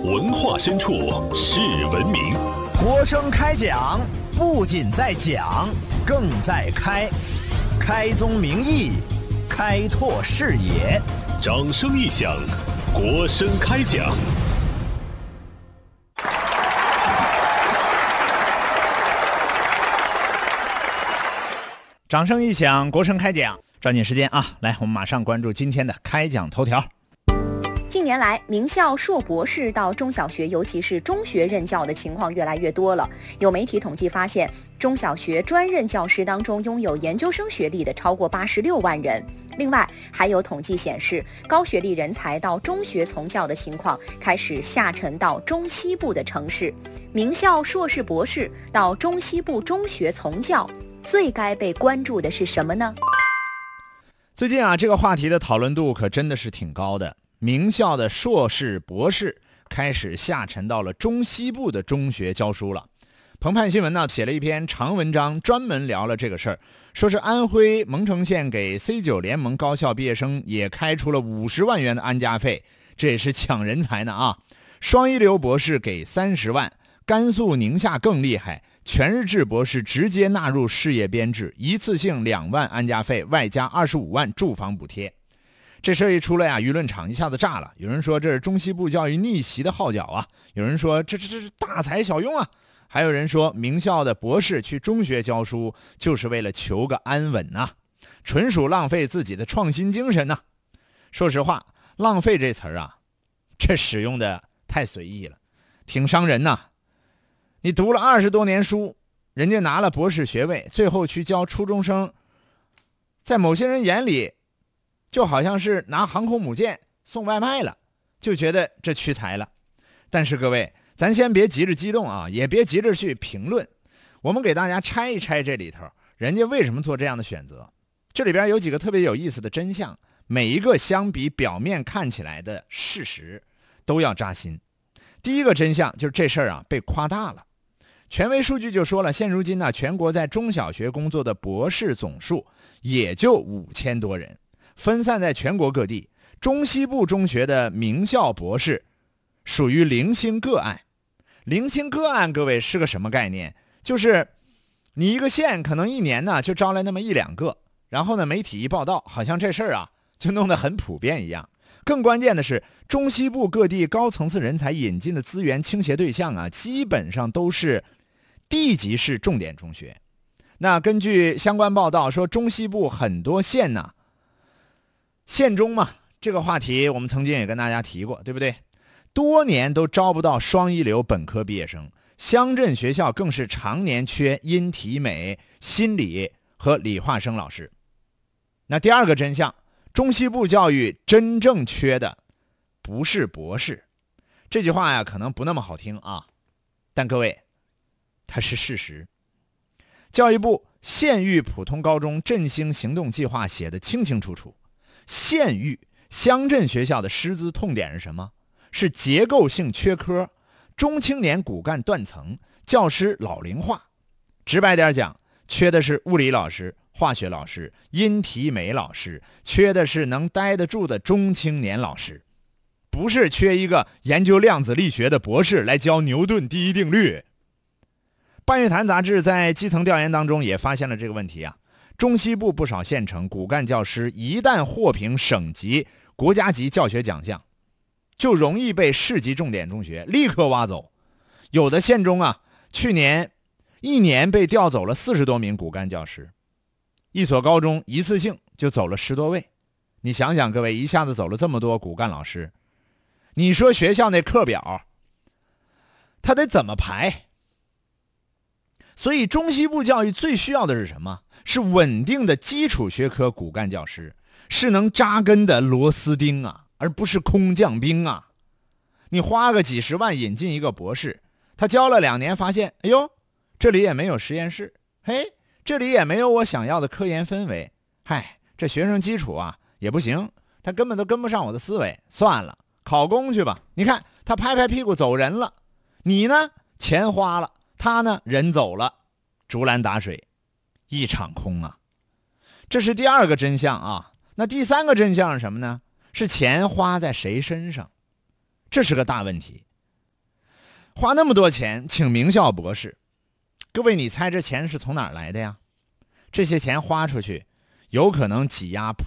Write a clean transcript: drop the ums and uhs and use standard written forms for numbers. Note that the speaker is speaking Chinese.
文化深处是文明。 国声开讲，不仅在讲，更在开。开宗明义，开拓视野。 掌声一响，国声开讲。 掌声一响，国声开讲。抓紧时间啊，来，我们马上关注今天的开讲头条。 近年来，名校硕博士到中小学，尤其是中学任教的情况越来越多了。有媒体统计发现，中小学专任教师当中拥有研究生学历的超过86万人。另外，还有统计显示，高学历人才到中学从教的情况开始下沉到中西部的城市。名校硕士博士到中西部中学从教，最该被关注的是什么呢？ 最近啊，这个话题的讨论度可真的是挺高的。名校的硕士博士开始下沉到了中西部的中学教书了。澎湃新闻呢写了一篇长文章，专门聊了这个事儿，说是安徽蒙城县给 C9 联盟高校毕业生也开出了50万元的安家费，这也是抢人才呢啊！双一流博士给30万，甘肃宁夏更厉害，全日制博士直接纳入事业编制，一次性2万安家费，外加25万住房补贴。这事儿一出来啊，舆论场一下子炸了。有人说这是中西部教育逆袭的号角啊，有人说这是大材小用啊，还有人说名校的博士去中学教书就是为了求个安稳啊，纯属浪费自己的创新精神啊。说实话，浪费这词儿啊，这使用的太随意了，挺伤人呐。你读了20多年书，人家拿了博士学位，最后去教初中生，在某些人眼里就好像是拿航空母舰送外卖了，就觉得这屈才了。但是各位，咱先别急着激动啊，也别急着去评论，我们给大家拆一拆这里头人家为什么做这样的选择。这里边有几个特别有意思的真相，每一个相比表面看起来的事实都要扎心。第一个真相就是这事儿啊被夸大了。权威数据就说了，现如今呢，全国在中小学工作的博士总数也就5000多人，分散在全国各地。中西部中学的名校博士属于零星个案。零星个案，各位是个什么概念？就是你一个县可能一年呢就招来那么1-2个，然后呢媒体一报道，好像这事儿啊就弄得很普遍一样。更关键的是，中西部各地高层次人才引进的资源倾斜对象啊，基本上都是地级市重点中学。那根据相关报道说，中西部很多县呢，县中嘛，这个话题我们曾经也跟大家提过，对不对？多年都招不到双一流本科毕业生，乡镇学校更是常年缺音体美、心理和理化生老师。那第二个真相，中西部教育真正缺的不是博士。这句话呀，可能不那么好听啊，但各位，它是事实。教育部县域普通高中振兴行动计划写得清清楚楚，县域乡镇学校的师资痛点是什么？是结构性缺科，中青年骨干断层，教师老龄化。直白点讲，缺的是物理老师、化学老师、音体美老师，缺的是能待得住的中青年老师，不是缺一个研究量子力学的博士来教牛顿第一定律。半月谈杂志在基层调研当中也发现了这个问题啊。中西部不少县城骨干教师一旦获评省级、国家级教学奖项，就容易被市级重点中学立刻挖走。有的县中啊，去年1年被调走了40多名骨干教师，一所高中一次性就走了10多位。你想想各位，一下子走了这么多骨干老师，你说学校那课表他得怎么排？所以中西部教育最需要的是什么？是稳定的基础学科骨干教师，是能扎根的螺丝钉啊，而不是空降兵啊。你花个几十万引进一个博士，他教了2年，发现哎呦，这里也没有实验室，嘿，这里也没有我想要的科研氛围，嗨，这学生基础啊也不行，他根本都跟不上我的思维，算了，考公去吧。你看他拍拍屁股走人了，你呢钱花了，他呢人走了，竹篮打水一场空啊。这是第二个真相啊。那第三个真相是什么呢？是钱花在谁身上，这是个大问题。 花那么多钱请名校博士，各位你猜这钱是从哪儿来的呀？这些钱花出去，有可能挤压